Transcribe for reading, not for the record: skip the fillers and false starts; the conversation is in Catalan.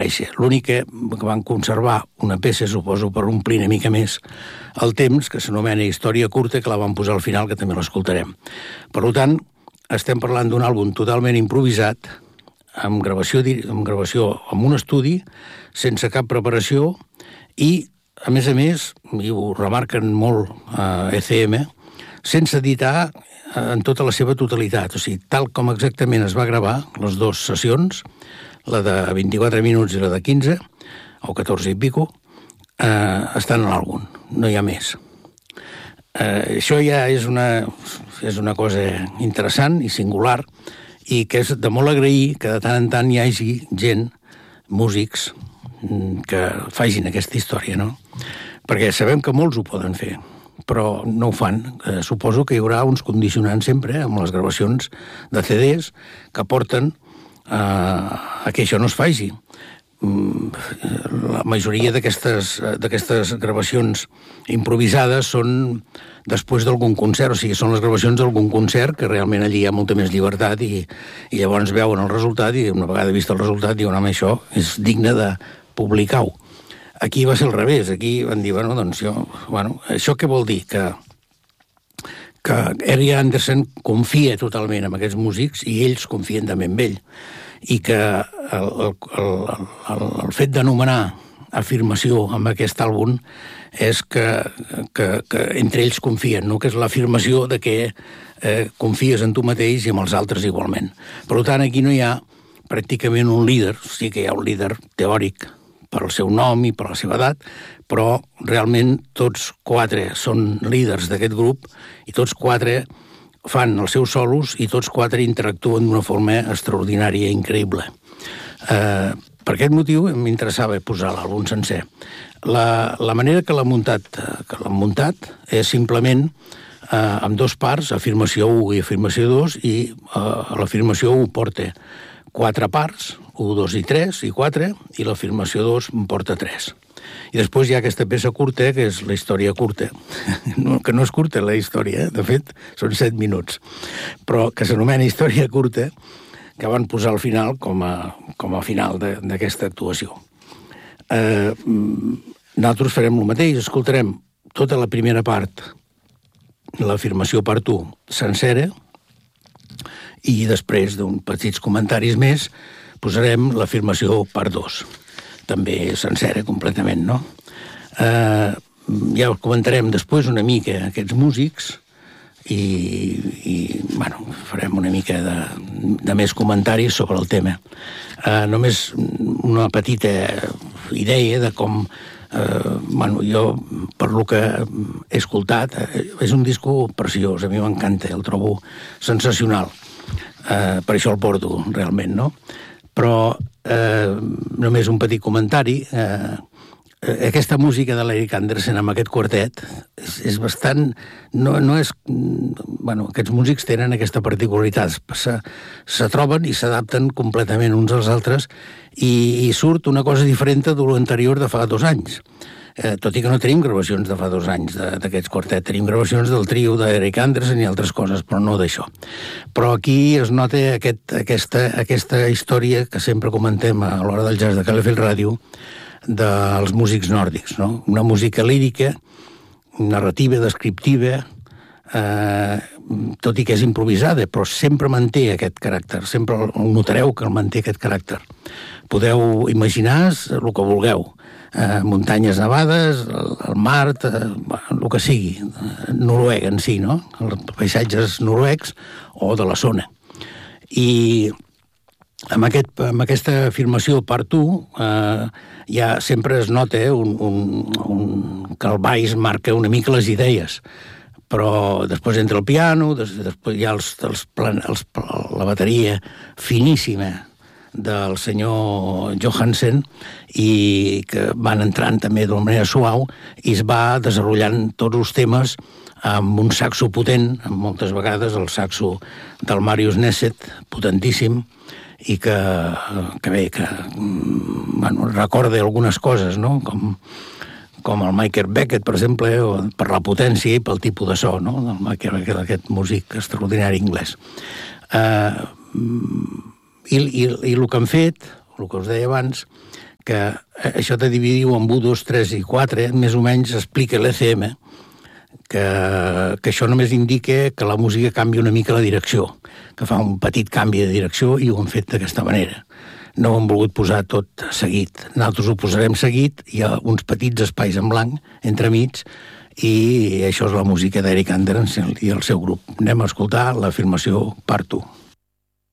desaparèixer. L'únic que van conservar una peça, suposo, per omplir una mica més el temps, que s'anomena Història curta, que la van posar al final, que també l'escoltarem. Per tant, estem parlant d'un àlbum totalment improvisat, amb gravació en un estudi, sense cap preparació, i, a més, i ho remarquen molt a ECM, sense editar en tota la seva totalitat. O sigui, tal com exactament es va gravar, les dues sessions, la de 24 minuts i la de 15, o 14 i pico, estan a l'àlbum, no hi ha més. Això ja és una cosa interessant i singular, i que és de molt agrair que de tant en tant hi hagi gent, músics, que facin aquesta història, no? Perquè sabem que molts ho poden fer, però no ho fan. Suposo que hi haurà uns condicionants sempre amb les gravacions de CDs que porten a que això no es faci. La majoria d'aquestes gravacions improvisades són després d'algun concert, o sigui, són les gravacions d'algun concert, que realment allí hi ha molta més llibertat i llavors veuen el resultat i una vegada vist el resultat diuen, home, això és digne de publicar-ho. Aquí va ser al revés, aquí van dir, això què vol dir? Que Harry Anderson confia totalment en aquests músics i ells confien també en ell. I que el fet d'anomenar afirmació amb aquest àlbum és que entre ells confien, no? Que és l'afirmació de que confies en tu mateix i en els altres igualment. Per tant, aquí no hi ha pràcticament un líder, sí que hi ha un líder teòric per al seu nom i per la seva edat, però realment tots quatre són líders d'aquest grup i tots quatre fan els seus solos i tots quatre interactuen d'una forma extraordinària i increïble. Per aquest motiu m'interessava posar l'àlbum sencer. La manera que l'han muntat és simplement amb dues parts, afirmació 1 i afirmació 2, i l'afirmació 1 porta 4 parts, 1, 2 i 3 i 4, i l'afirmació 2 en porta 3. I després hi ha aquesta peça curta, que és la història curta, que no és curta la història, de fet, són 7 minuts, però que s'anomena història curta, que van posar al final com a final d'aquesta actuació. Nosaltres farem el mateix, escoltarem tota la primera part, l'afirmació part 1 sencera, i després d'uns petits comentaris més posarem l'afirmació part 2, també sencera completament, no? Ja comentarem després una mica aquests músics i farem una mica de més comentaris sobre el tema. Només una petita idea de com jo, per lo que he escoltat, és un disco preciós, a mi m'encanta, el trobo sensacional. Per això el porto, realment, no? Però només un petit comentari. Aquesta música de l'Eric Andersen amb aquest quartet és bastant... No és... Aquests músics tenen aquesta particularitat. Se troben i s'adapten completament uns als altres i surt una cosa diferent de l'anterior de fa 2 anys. Tot i que no tenim gravacions de fa 2 anys d'aquest quartet, tenim gravacions del trio d'Eric Andersen i altres coses, però no d'això. Però aquí es nota aquesta història que sempre comentem a l'hora del jazz de Calafell Ràdio dels músics nòrdics, no? Una música lírica, narrativa, descriptiva, tot i que és improvisada, però sempre manté aquest caràcter, sempre el notareu que el manté aquest caràcter. Podeu imaginar el que vulgueu, muntanyes nevades, el mar, el que sigui, Noruega en si, no? Els paisatges noruecs o de la zona. I amb aquesta afirmació part 1 ja sempre es nota que el baix marca una mica les idees, però després entra el piano, després hi ha la bateria finíssima del senyor Johansen i que van entrant també d'una manera suau i es va desenvolupant tots els temes amb un saxo potent, amb moltes vegades el saxo del Marius Neset, potentíssim, i que recorda algunes coses, no? Com el Michael Beckett, per exemple, per la potència i pel tipus de so, no? El Michael Beckett, aquest músic extraordinari anglès. I el que han fet, el que us deia abans, que això de dividir-ho en 1, 2, 3 i 4, més o menys explica l'ECM, que això només indica que la música canvia una mica la direcció, que fa un petit canvi de direcció i ho hem fet d'aquesta manera. No ho hem volgut posar tot seguit. Nosaltres ho posarem seguit, hi ha uns petits espais en blanc entremig, i això és la música d'Eric Andersen i el seu grup. Anem a escoltar l'afirmació part 1.